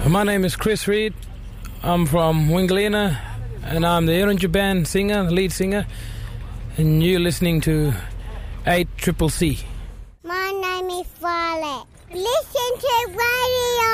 My name is Chris Reed. I'm from Wingalina, and I'm the Erunja Band singer, lead singer, and you're listening to 8CCC. My name is Violet. Listen to radio.